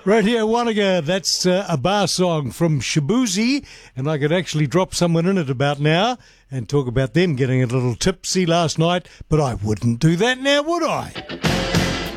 Radio Wanaka, that's a bar song from Shabuzi, and I could actually drop someone in it about now and talk about them getting a little tipsy last night, but I wouldn't do that now, would I?